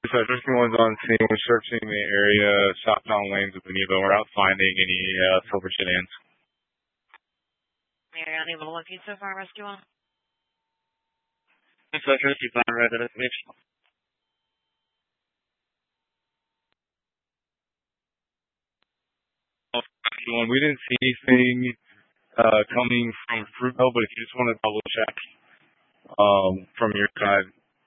So Rescue One's on scene. We're searching the area southbound lanes of Beneva. We're not finding any silver sedans. Are you unable to locate so far, Rescue One? It's like Rescue 5 right at information. Rescue One, we didn't see anything coming from Fruitville, but if you just want to double check from your side.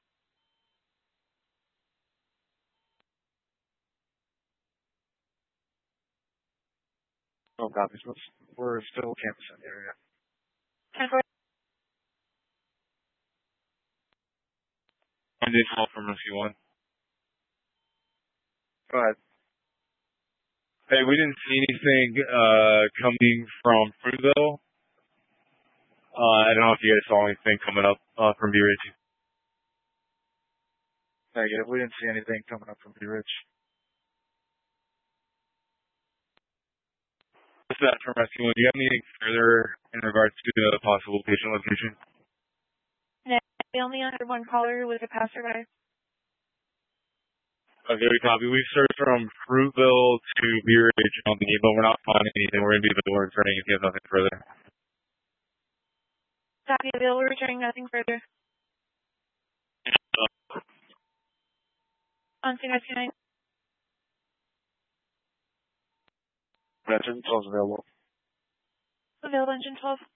Oh, God, we're still campus in the area. 10-4. I did call from Rescue One. Go ahead. Hey, we didn't see anything coming from Fruitville. I don't know if you guys saw anything coming up from B Ridge. Negative. We didn't see anything coming up from B Ridge. What's that from Rescue One? Do you have anything further in regards to the possible patient location? No, we only had one caller who was a passerby. Okay, we copy. We've searched from Fruitville to B Ridge on the but we're not finding anything. We're going to be available returning if you have nothing further. Copy, available, returning, nothing further. On scene, Rescue 9. Engine 12 available. Available, engine 12.